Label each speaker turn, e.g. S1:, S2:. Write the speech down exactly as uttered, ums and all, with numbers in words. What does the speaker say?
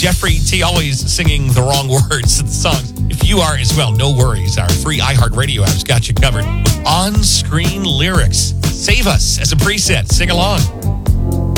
S1: Jeffrey T. always singing the wrong words to the songs. If you are as well, no worries. Our free iHeartRadio app's got you covered with on-screen lyrics. Save us as a preset. Sing along.